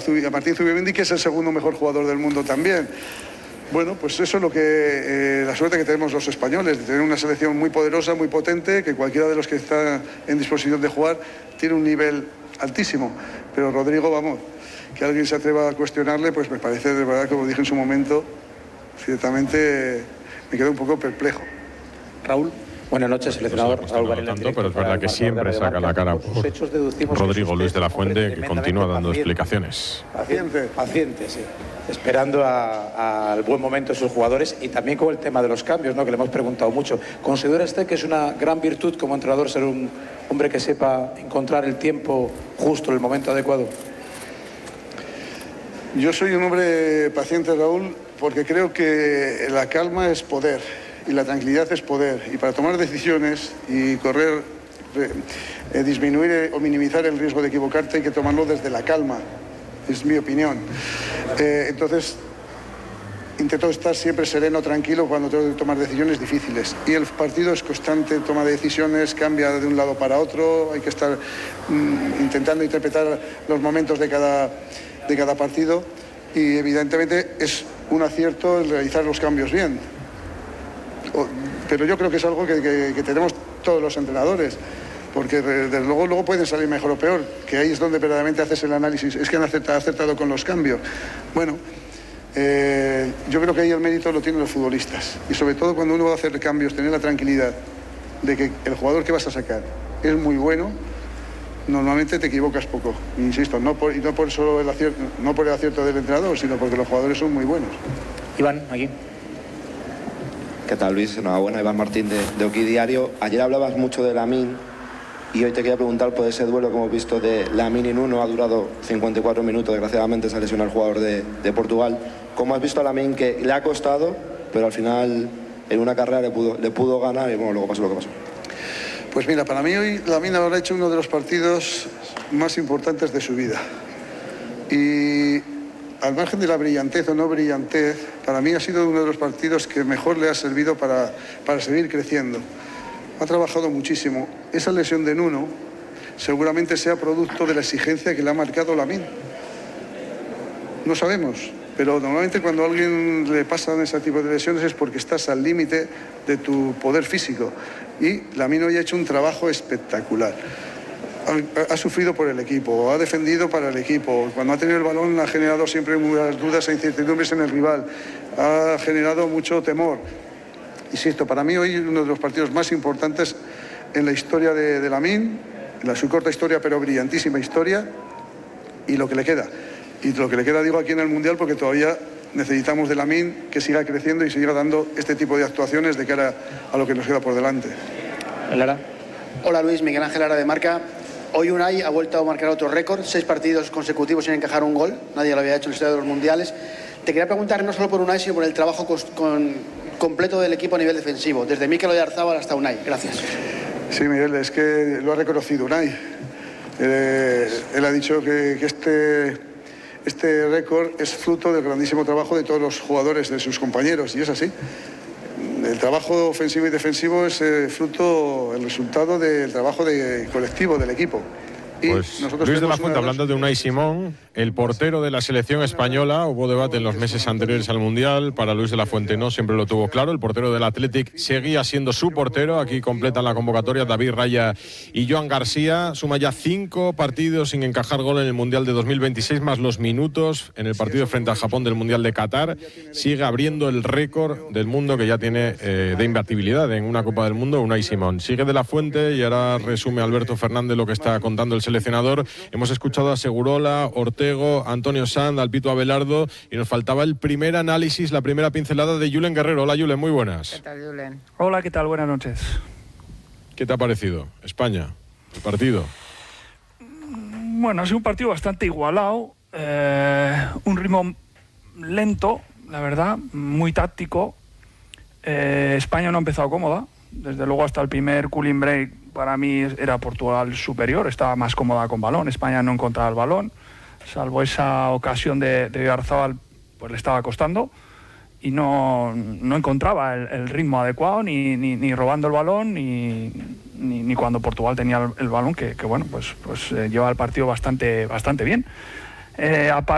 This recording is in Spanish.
Martín Zubimendi, que es el segundo mejor jugador del mundo también. Bueno, pues eso es lo que la suerte que tenemos los españoles, de tener una selección muy poderosa, muy potente, que cualquiera de los que está en disposición de jugar tiene un nivel altísimo. Pero Rodrigo, vamos, que alguien se atreva a cuestionarle, pues me parece, de verdad, como dije en su momento, ciertamente me quedo un poco perplejo. Raúl. Buenas noches, seleccionador. Raúl Varela, tanto, pero es verdad que siempre saca la cara por Rodrigo Luis de la Fuente, que continúa dando explicaciones. Paciente, sí. Esperando al buen momento de sus jugadores, y también con el tema de los cambios, ¿no?, que le hemos preguntado mucho. ¿Considera usted que es una gran virtud como entrenador ser un hombre que sepa encontrar el tiempo justo, el momento adecuado? Yo soy un hombre paciente, Raúl, porque creo que la calma es poder y la tranquilidad es poder. Y para tomar decisiones y disminuir o minimizar el riesgo de equivocarte hay que tomarlo desde la calma. Es mi opinión. Entonces, intento estar siempre sereno, tranquilo cuando tengo que tomar decisiones difíciles. Y el partido es constante, toma de decisiones, cambia de un lado para otro. Hay que estar intentando interpretar los momentos de cada partido. Y evidentemente es un acierto el realizar los cambios bien. Pero yo creo que es algo que tenemos todos los entrenadores. Porque desde luego pueden salir mejor o peor, que ahí es donde verdaderamente haces el análisis. Es que han acertado con los cambios. Bueno, yo creo que ahí el mérito lo tienen los futbolistas. Y sobre todo cuando uno va a hacer cambios, tener la tranquilidad de que el jugador que vas a sacar es muy bueno, normalmente te equivocas poco. Insisto, no por el acierto del entrenador, sino porque los jugadores son muy buenos. Iván, aquí. ¿Qué tal, Luis? Enhorabuena, Iván Martín de Oki Diario. Ayer hablabas mucho de Lamine y hoy te quería preguntar por ese duelo que hemos visto de Lamine y Nuno. Ha durado 54 minutos, desgraciadamente se lesionó el jugador de Portugal. ¿Cómo has visto a Lamine, que le ha costado, pero al final en una carrera le pudo ganar y bueno, luego pasó lo que pasó? Pues mira, para mí hoy Lamine habrá hecho uno de los partidos más importantes de su vida. Y al margen de la brillantez o no brillantez, para mí ha sido uno de los partidos que mejor le ha servido para seguir creciendo. Ha trabajado muchísimo. Esa lesión de Nuno seguramente sea producto de la exigencia que le ha marcado Lamine. No sabemos, pero normalmente cuando a alguien le pasan ese tipo de lesiones es porque estás al límite de tu poder físico. Y Lamine hoy ha hecho un trabajo espectacular. Ha sufrido por el equipo, ha defendido para el equipo. Cuando ha tenido el balón ha generado siempre muchas dudas e incertidumbres en el rival. Ha generado mucho temor. Insisto, para mí hoy uno de los partidos más importantes en la historia de Lamine, en su corta historia pero brillantísima historia, y lo que le queda. Y lo que le queda digo aquí en el Mundial, porque todavía necesitamos de Lamine que siga creciendo y siga dando este tipo de actuaciones de cara a lo que nos queda por delante. Lara. Hola Luis, Miguel Ángel Lara de Marca. Hoy Unai ha vuelto a marcar otro récord, 6 partidos consecutivos sin encajar un gol. Nadie lo había hecho en la historia de los mundiales. Te quería preguntar no solo por Unai, sino por el trabajo completo del equipo a nivel defensivo, desde Mikel Oyarzabal hasta Unai. Gracias. Sí, Miguel, es que lo ha reconocido Unai. Él ha dicho que este récord es fruto del grandísimo trabajo de todos los jugadores, de sus compañeros, y es así. El trabajo ofensivo y defensivo es el resultado del trabajo colectivo del equipo. Y pues Luis de la Fuente, hablando de Unai Simón, el portero de la selección española. Hubo debate en los meses anteriores al Mundial. Para Luis de la Fuente no, siempre lo tuvo claro. El portero del Athletic seguía siendo su portero. Aquí completan la convocatoria David Raya y Joan García. Suma ya 5 partidos sin encajar gol en el Mundial de 2026, más los minutos en el partido frente a Japón del Mundial de Qatar. Sigue abriendo el récord del mundo que ya tiene de imbatibilidad en una Copa del Mundo Unai Simón. Sigue de la Fuente y ahora resume Alberto Fernández lo que está contando el seleccionador. Hemos escuchado a Segurola, Ortego, Antonio Sanz, Alpito Abelardo, y nos faltaba el primer análisis, la primera pincelada de Julen Guerrero. Hola Julen, muy buenas. ¿Qué tal, Julen? Hola, ¿qué tal? Buenas noches. ¿Qué te ha parecido España, el partido? Bueno, ha sido un partido bastante igualado, un ritmo lento, la verdad, muy táctico. España no ha empezado cómoda, desde luego hasta el primer cooling break para mí era Portugal superior, estaba más cómoda con balón. España no encontraba el balón, salvo esa ocasión de Oyarzabal, pues le estaba costando y no encontraba el ritmo adecuado, ni robando el balón, ni cuando Portugal tenía el balón, que bueno, pues lleva el partido bastante bien.